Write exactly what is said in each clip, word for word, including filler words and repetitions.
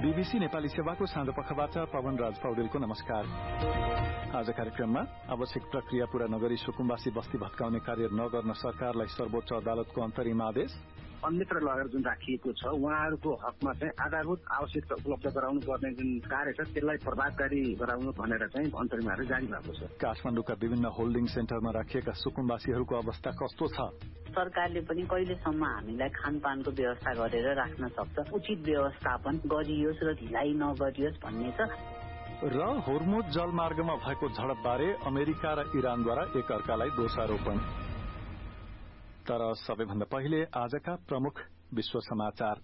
BBC Nepali सेवाको साँझ पखबाट पवन राज पौडेलको नमस्कार। आज कार्यक्रममा आवश्यक प्रक्रिया पूरा नगरी सुकुम्बासी बस्ती भत्काउने कार्य नगर्न सरकारलाई सर्वोच्च अदालतको अन्तरिम आदेश। अन्यत्र लगेर जुन राखिएको छ उहाँहरूको हकमा चाहिँ आधारभूत आवश्यकता उपलब्ध गराउनु पर्ने जुन कार्य छ त्यसलाई प्रभावकारी गराउनु भनेर चाहिँ अन्तरिम आदेश जारी भएको छ। काठमाडौँका विभिन्न होल्डिङ सेन्टरमा राखिएका सुकुम्बासीहरूको अवस्था कस्तो छ? सरकारले पनि कहिलेसम्म हामीलाई खानपानको व्यवस्था गरेर राख्न सक्छ, उचित व्यवस्थापन गरियोस् र ढिलाइ नगरियोस् भन्ने छ। र होर्मुज जलमार्गमा भएको झडपबारे अमेरिका र इरानद्वारा एकअर्कालाई दोषारोपण। तर सबैभन्दा पहिले आजका प्रमुख विश्व समाचार।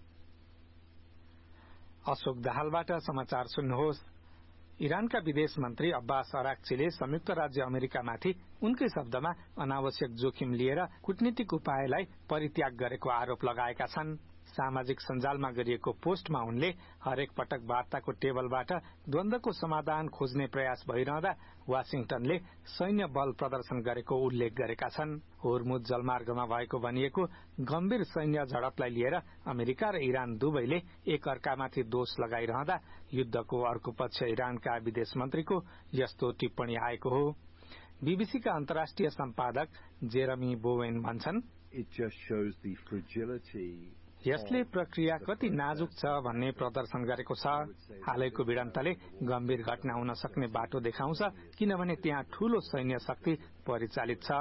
अशोक दाहालबाट समाचार सुन्नुहोस्। इरानका विदेश मन्त्री अब्बास अराक्चीले संयुक्त राज्य अमेरिकामाथि उनकै शब्दमा अनावश्यक जोखिम लिएर कूटनीतिक उपायलाई परित्याग गरेको आरोप लगाएका छन्। सामाजिक सञ्जालमा गरिएको पोस्टमा उनले हरेक पटक वार्ताको टेबलबाट द्वन्द्वको समाधान खोज्ने प्रयास भइरहँदा वाशिंटनले सैन्य बल प्रदर्शन गरेको उल्लेख गरेका छन्। होर्मुज जलमार्गमा भएको भनिएको गम्भीर सैन्य झडपलाई लिएर अमेरिका र इरान दुवैले एक अर्कामाथि दोष लगाइरहँदा युद्धको अर्को पक्ष इरानका विदेश मन्त्रीको यस्तो टिप्पणी आएको हो। बीबीसीका अन्तर्राष्ट्रिय सम्पादक जेरमी बोवेन भन्छन्, यसले प्रक्रिया कति नाजुक छ भन्ने प्रदर्शन गरेको छ। हालैको भिडन्तले गम्भीर घटना हुन सक्ने बाटो देखाउँछ, किनभने त्यहाँ ठूलो सैन्य शक्ति परिचालित छ।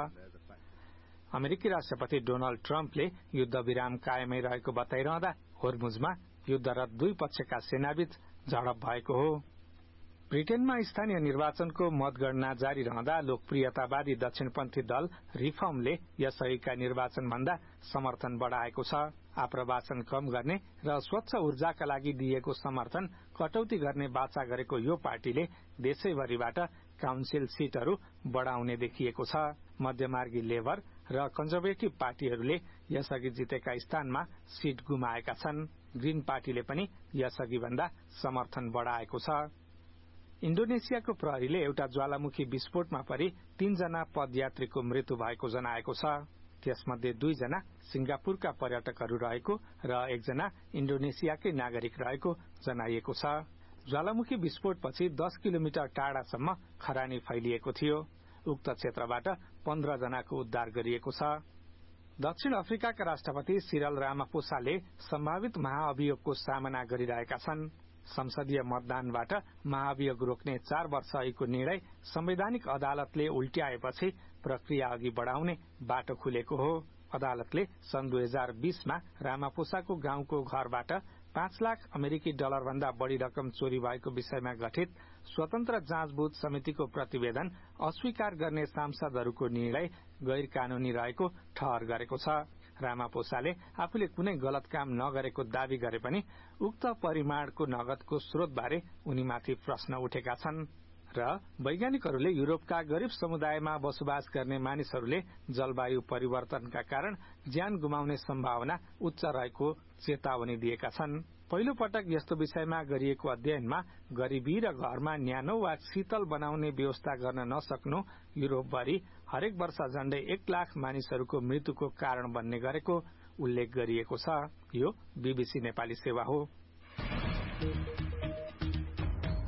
अमेरिकी राष्ट्रपति डोनाल्ड ट्रम्पले युद्ध विराम कायमै रहेको बताइरहँदा होर्मुजमा युद्धरत दुई पक्षका सेनाबीच झडप भएको हो। ब्रिटेनमा स्थानीय निर्वाचनको मतगणना जारी रहँदा लोकप्रियतावादी दक्षिणपन्थी दल रिफर्मले यसअघिका निर्वाचन भन्दा समर्थन बढ़ाएको छ। आप्रवासन कम गर्ने र स्वच्छ ऊर्जाका लागि दिएको समर्थन कटौती गर्ने बाचा गरेको यो पार्टीले देशैभरिबाट काउन्सिल सीटहरू बढ़ाउने देखिएको छ। मध्यमार्गी लेबर र कन्जर्भेटिभ पार्टीहरूले यसअघि जितेका स्थानमा सीट गुमाएका छन्। ग्रीन पार्टीले पनि यसअघि भन्दा समर्थन बढ़ाएको छ। इन्डोनेसियाको प्रहरीले एउटा ज्वालामुखी विस्फोटमा परि तीनजना पदयात्रीको मृत्यु भएको जनाएको छ। त्यसमध्ये दुईजना सिंगापुरका पर्यटकहरू रहेको र एकजना इन्डोनेसियाकै नागरिक रहेको जनाइएको छ। ज्वालामुखी विस्फोटपछि दस किलोमिटर टाढासम्म खरानी फैलिएको थियो। उक्त क्षेत्रबाट पन्ध्र जनाको उद्धार गरिएको छ। दक्षिण अफ्रिकाका राष्ट्रपति सिरल रामापोसाले सम्भावित महाअभियोगको सामना गरिरहेका छन्। संसदीय मतदानबाट महाभियोग रोक्ने चार वर्ष अघिको निर्णय संवैधानिक अदालतले उल्ट्याएपछि प्रक्रिया अघि बढ़ाउने बाटो खुलेको हो। अदालतले सन् दुई हजार बीसमा रामापोसाको गाउँको घरबाट पाँच लाख अमेरिकी डलर भन्दा बढ़ी रकम चोरी भएको विषयमा गठित स्वतन्त्र जाँचबुझ समितिको प्रतिवेदन अस्वीकार गर्ने सांसदहरूको निर्णय गैर कानूनी रहेको ठहर गरेको छ। रामापोसाले आफूले कुनै गलत काम नगरेको दावी गरे पनि उक्त परिमाणको नगदको स्रोतबारे उनीमाथि प्रश्न उठेका छन्। र वैज्ञानिकहरूले युरोपका गरीब समुदायमा बसोबास गर्ने मानिसहरूले जलवायु परिवर्तनका कारण ज्यान गुमाउने सम्भावना उच्च रहेको चेतावनी दिएका छन्। पहिलो पटक यस्तो विषयमा गरिएको अध्ययनमा गरीबी र घरमा न्यानो वा शीतल बनाउने व्यवस्था गर्न नसक्नु युरोपभरि हरेक वर्ष झण्डै एक लाख मानिसहरूको मृत्युको कारण बन्ने गरेको उल्लेख गरिएको छ। यो बीबीसी नेपाली सेवा हो।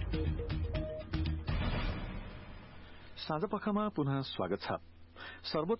साँझपखमा पुनः स्वागत छ। सर्वोच्च